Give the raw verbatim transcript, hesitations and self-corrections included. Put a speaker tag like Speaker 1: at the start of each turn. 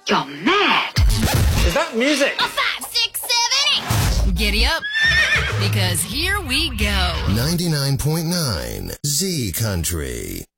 Speaker 1: You're mad.
Speaker 2: Is that music?
Speaker 3: A five, six, seven, eight. Giddy up, because here we go.
Speaker 4: ninety-nine point nine Z Country.